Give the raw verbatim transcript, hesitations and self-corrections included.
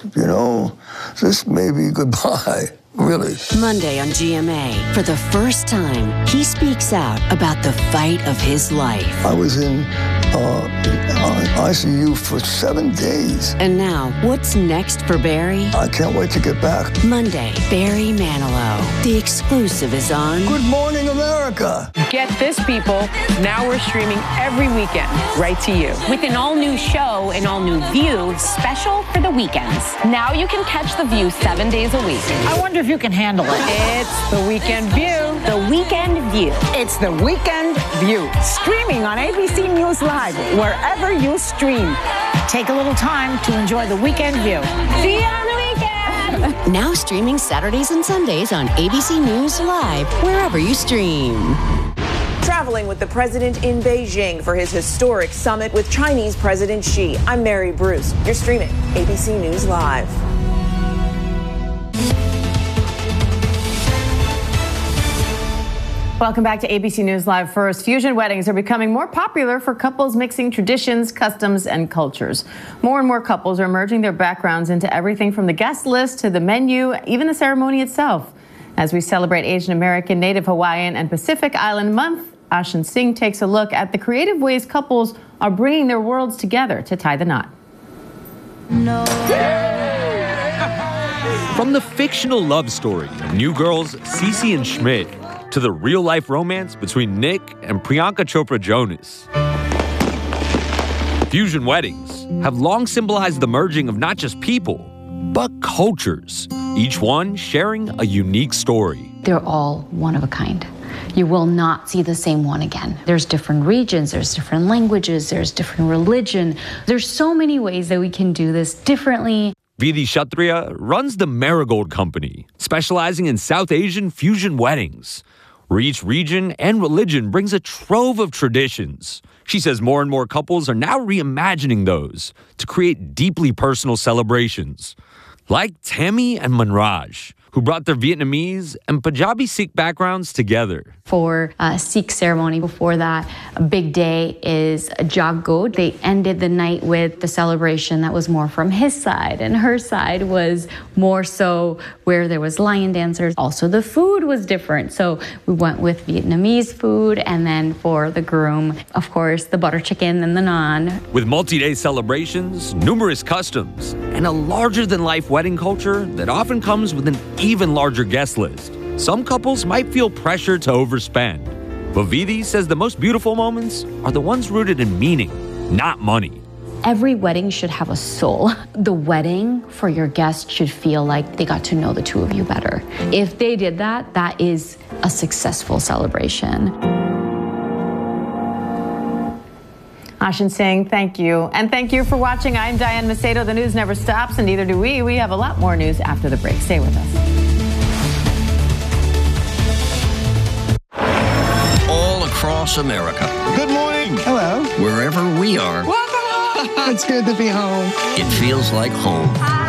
you know, this may be goodbye. Really. Monday on G M A, for the first time, he speaks out about the fight of his life. I was in uh, I C U for seven days. And now, what's next for Barry? I can't wait to get back. Monday, Barry Manilow. The exclusive is on Good Morning America. Get this, people. Now we're streaming every weekend right to you. With an all-new show, an all-new View, special for the weekends. Now you can catch The View seven days a week. I wonder if you can handle it. It's The Weekend View. The Weekend View. It's The Weekend View. Streaming on A B C News Live, wherever you stream. Take a little time to enjoy The Weekend View. See you on the weekend. Now streaming Saturdays and Sundays on A B C News Live, wherever you stream. Traveling with the president in Beijing for his historic summit with Chinese President Xi. I'm Mary Bruce. You're streaming A B C News Live. Welcome back to A B C News Live. First, fusion weddings are becoming more popular for couples mixing traditions, customs, and cultures. More and more couples are merging their backgrounds into everything from the guest list to the menu, even the ceremony itself. As we celebrate Asian American, Native Hawaiian, and Pacific Island Month, Ashin Singh takes a look at the creative ways couples are bringing their worlds together to tie the knot. No. From the fictional love story of New Girls, Cece and Schmidt, to the real-life romance between Nick and Priyanka Chopra Jonas. Fusion weddings have long symbolized the merging of not just people, but cultures, each one sharing a unique story. They're all one of a kind. You will not see the same one again. There's different regions, there's different languages, there's different religion. There's so many ways that we can do this differently. Vidhi Kshatriya runs the Marigold Company, specializing in South Asian fusion weddings, where each region and religion brings a trove of traditions. She says more and more couples are now reimagining those to create deeply personal celebrations, like Tammy and Manraj, who brought their Vietnamese and Punjabi Sikh backgrounds together. For a Sikh ceremony before that, a big day is a Jagod. They ended the night with the celebration that was more from his side, and her side was more so where there was lion dancers. Also, the food was different, so we went with Vietnamese food, and then for the groom, of course, the butter chicken and the naan. With multi-day celebrations, numerous customs, and a larger-than-life wedding culture that often comes with an even larger guest list, some couples might feel pressure to overspend. But Vidhi says the most beautiful moments are the ones rooted in meaning, not money. Every wedding should have a soul. The wedding for your guests should feel like they got to know the two of you better. If they did that, that is a successful celebration. Ashin Singh, thank you. And thank you for watching. I'm Diane Macedo. The news never stops, and neither do we. We have a lot more news after the break. Stay with us. All across America. Good morning. Hello. Wherever we are. Welcome home. It's good to be home. It feels like home.